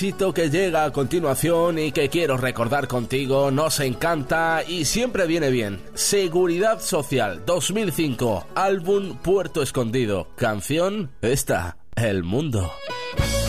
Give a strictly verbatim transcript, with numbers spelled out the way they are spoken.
Que llega a continuación y que quiero recordar contigo, nos encanta y siempre viene bien. Seguridad Social dos mil cinco, álbum Puerto Escondido, canción esta, El Mundo.